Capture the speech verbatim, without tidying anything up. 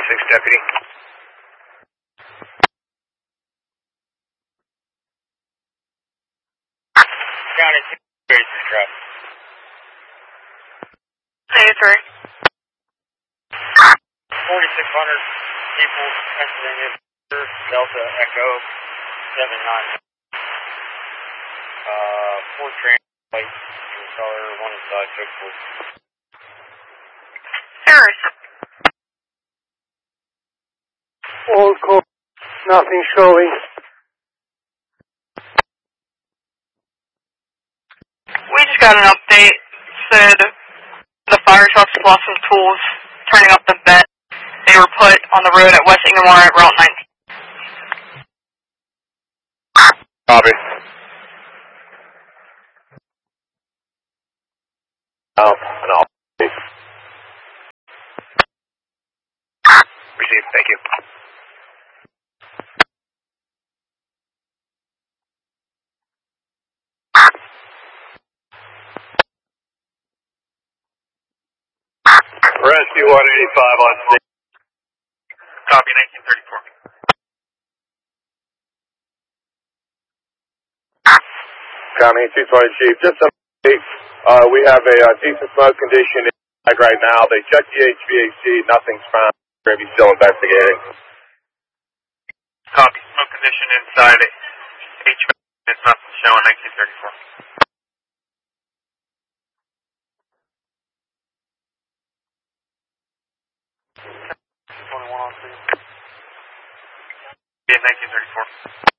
six deputy. County two, thirty-three traffic. thirty-three. forty-six hundred people, Pennsylvania, Delta Echo seven nine. Uh, four train lights, in color, one inside, six four. Harris. All call, nothing showing. We just got an update. Said the fire trucks lost some tools turning up the vent. They were put on the road at West Inglemoor at Route nineteen. Copy. Oh, no. Received, thank you. Rescue one eighty-five on station. Copy, nineteen thirty-four. County two twenty Chief, just some uh, we have a uh, decent smoke condition right now. They checked the H V A C, nothing's found. We're going to be still investigating. Copy, smoke condition inside H V A C, it's nothing showing, nineteen thirty-four. twenty-one on three. Yeah, nineteen thirty-four.